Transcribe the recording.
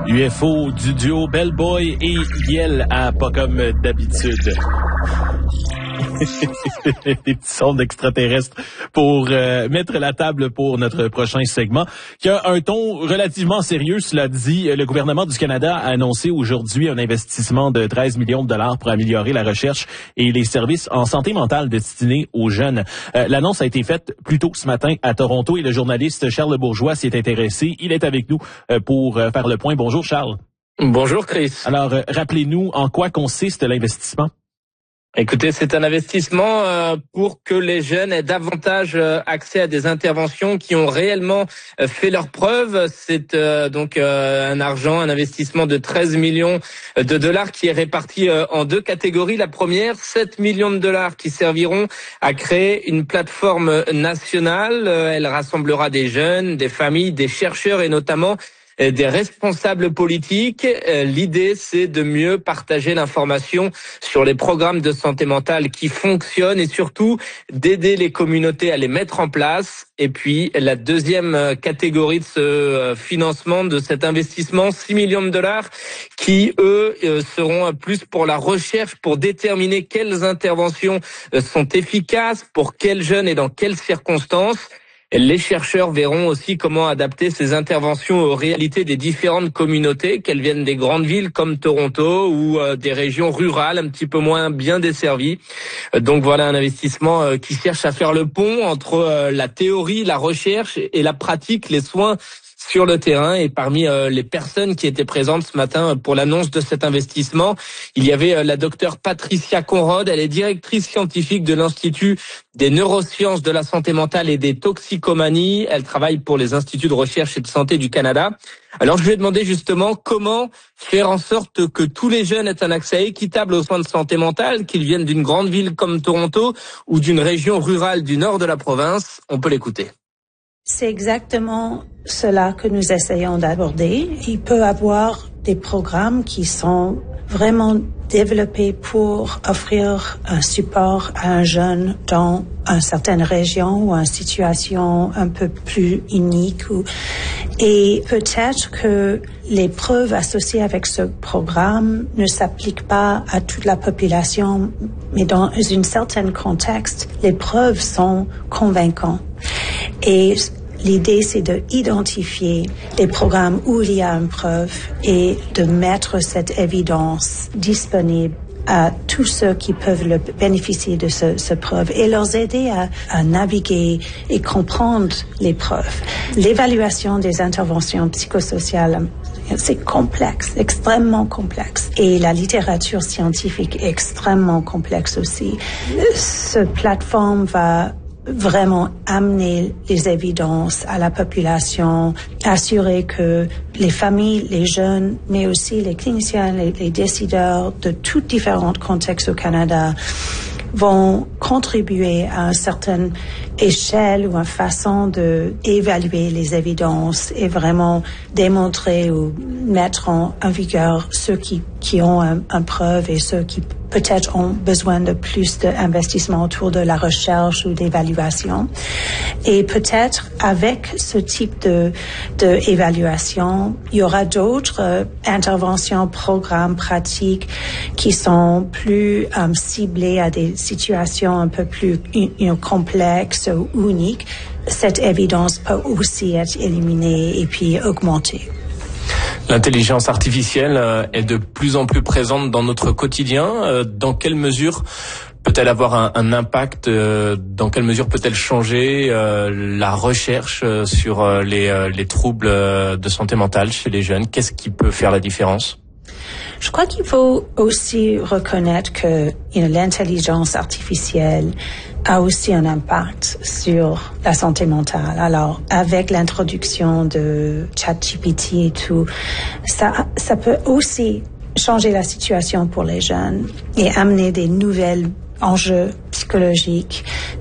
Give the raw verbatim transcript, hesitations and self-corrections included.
U F O du duo Bellboy et Yel à Pas comme d'habitude. Des petits sons d'extraterrestres pour euh, mettre la table pour notre prochain segment, qui a un ton relativement sérieux. Cela dit, le gouvernement du Canada a annoncé aujourd'hui un investissement de treize millions de dollars pour améliorer la recherche et les services en santé mentale destinés aux jeunes. Euh, l'annonce a été faite plus tôt ce matin à Toronto et le journaliste Charles Bourgeois s'y est intéressé. Il est avec nous euh, pour euh, faire le point. Bonjour Charles. Bonjour Chris. Alors, euh, rappelez-nous en quoi consiste l'investissement. Écoutez, c'est un investissement euh, pour que les jeunes aient davantage euh, accès à des interventions qui ont réellement euh, fait leurs preuves. C'est euh, donc euh, un argent, un investissement de treize millions de dollars qui est réparti euh, en deux catégories. La première, sept millions de dollars qui serviront à créer une plateforme nationale. Euh, elle rassemblera des jeunes, des familles, des chercheurs et notamment des responsables politiques. L'idée, c'est de mieux partager l'information sur les programmes de santé mentale qui fonctionnent et surtout d'aider les communautés à les mettre en place. Et puis, la deuxième catégorie de ce financement, de cet investissement, six millions de dollars, qui, eux, seront plus pour la recherche, pour déterminer quelles interventions sont efficaces, pour quels jeunes et dans quelles circonstances. Les chercheurs verront aussi comment adapter ces interventions aux réalités des différentes communautés, qu'elles viennent des grandes villes comme Toronto ou euh, des régions rurales un petit peu moins bien desservies. Donc voilà un investissement euh, qui cherche à faire le pont entre euh, la théorie, la recherche et la pratique, les soins sur le terrain. Et parmi euh, les personnes qui étaient présentes ce matin pour l'annonce de cet investissement, il y avait euh, la docteure Patricia Conrod. Elle est directrice scientifique de l'Institut des neurosciences de la santé mentale et des toxicomanies. Elle travaille pour les instituts de recherche et de santé du Canada. Alors je lui ai demandé justement comment faire en sorte que tous les jeunes aient un accès équitable aux soins de santé mentale, qu'ils viennent d'une grande ville comme Toronto ou d'une région rurale du nord de la province. On peut l'écouter. C'est exactement cela que nous essayons d'aborder. Il peut y avoir des programmes qui sont vraiment développés pour offrir un support à un jeune dans une certaine région ou une situation un peu plus unique. Ou... Et peut-être que les preuves associées avec ce programme ne s'appliquent pas à toute la population, mais dans un certain contexte, les preuves sont convaincantes. Et l'idée, c'est d'identifier des programmes où il y a une preuve et de mettre cette évidence disponible à tous ceux qui peuvent le bénéficier de ce, ce preuve et leur aider à, à naviguer et comprendre les preuves. L'évaluation des interventions psychosociales, c'est complexe, extrêmement complexe. Et la littérature scientifique est extrêmement complexe aussi. Cette plateforme va vraiment amener les évidences à la population, assurer que les familles, les jeunes, mais aussi les cliniciens, les, les décideurs de tous différents contextes au Canada vont contribuer à une certaine échelle ou une façon de évaluer les évidences et vraiment démontrer ou mettre en, en vigueur ceux qui, qui ont un, un preuve et ceux qui peut-être ont besoin de plus d'investissement autour de la recherche ou d'évaluation. Et peut-être avec ce type de, de évaluation, il y aura d'autres euh, interventions, programmes, pratiques qui sont plus euh, ciblées à des situations un peu plus you know, complexes ou uniques. Cette évidence peut aussi être éliminée et puis augmentée. L'intelligence artificielle est de plus en plus présente dans notre quotidien. Dans quelle mesure peut-elle avoir un, un impact? Dans quelle mesure peut-elle changer la recherche sur les, les troubles de santé mentale chez les jeunes? Qu'est-ce qui peut faire la différence? Je crois qu'il faut aussi reconnaître que you know, l'intelligence artificielle a aussi un impact sur la santé mentale. Alors, avec l'introduction de ChatGPT et tout, ça, ça peut aussi changer la situation pour les jeunes et amener des nouvelles enjeux psychologiques,